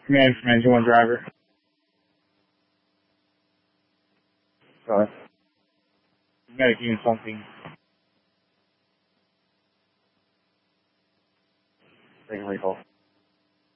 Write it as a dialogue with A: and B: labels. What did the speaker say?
A: Command from engine one driver. Sorry. Medic unit something. Taking recall.